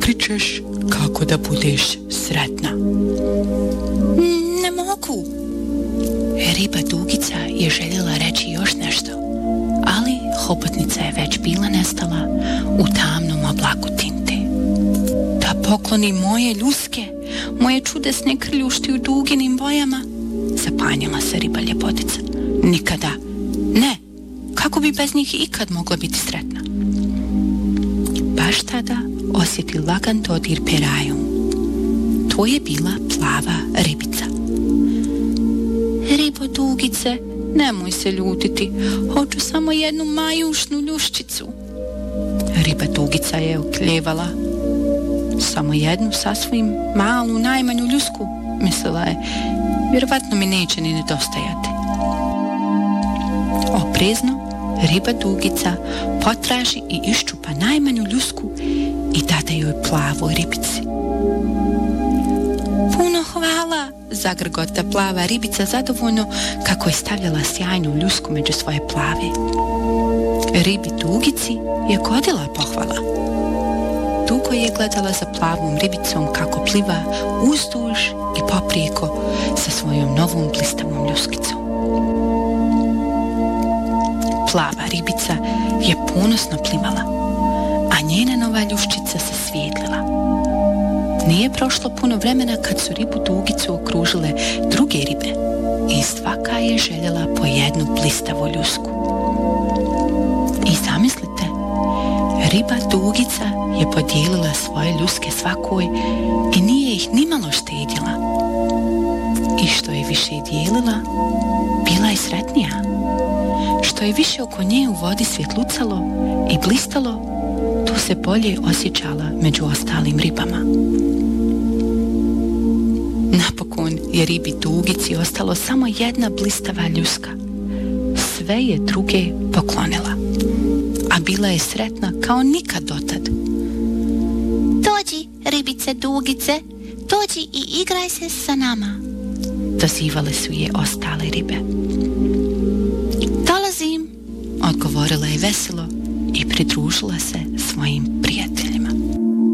Otkrićeš kako da budeš sretna. Ne mogu. Riba Dugica je željela reći još nešto, ali hobotnica je već bila nestala u tamnom oblaku tinte. Da poklonim moje ljuske, moje čudesne krljušti u duginim bojama, zapanjila se riba ljepotica. Nikada. Ne. Kako bi bez njih ikad mogla biti sretna? Baš tada osjeti lagan dodir perajom. To je bila plava ribica. Ribo Dugice, nemoj se ljutiti, hoću samo jednu majušnu ljuščicu. Riba Dugica je okljevala. Samo jednu sasvim malu, najmanju ljusku, mislila je. Vjerovatno mi neće ni nedostajati. Oprezno riba Dugica potraži i iščupa najmanju ljusku i dade joj plavoj ribici. Puno hvala, zagrgota plava ribica zadovoljno kako je stavljala sjajnu ljusku među svoje plave. Ribi Dugici je godila pohvala. Dugo je gledala za plavom ribicom kako pliva uzduž i poprijeko sa svojom novom blistavom ljuskicom. Plava ribica je ponosno plivala, a njena nova ljuščica se svijetlila. Nije prošlo puno vremena kad su ribu Dugicu okružile druge ribe i svaka je željela po jednu blistavu ljusku. I zamislite, riba Dugica je podijelila svoje ljuske svakoj i nije ih nimalo štedjela. I što je više dijelila, bila je sretnija. Što je više oko nje u vodi svjetlucalo i blistalo, tu se bolje osjećala među ostalim ribama. Napokon je ribi Dugici ostalo samo jedna blistava ljuska. Sve je druge poklonila, a bila je sretna kao nikad dotad. Dođi, ribice Dugice, dođi i igraj se sa nama, dozivale su je ostale ribe. Dolazim, odgovorila je veselo i pridružila se svojim prijateljima.